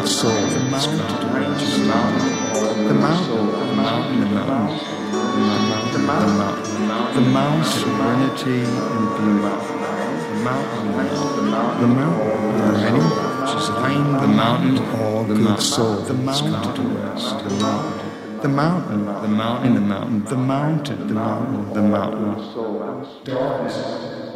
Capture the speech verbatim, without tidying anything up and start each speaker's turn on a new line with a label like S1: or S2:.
S1: good soul that's come to rest. The mountain, the mountain, the mountain, the mountain, the mountain, the mountain, serenity and beauty. The mountain, the mountain, the many watches behind the mountain, all good soul that's come to rest. The mountain. The mountain, the mountain, the mountain, the mountain, the mountain, the mountain.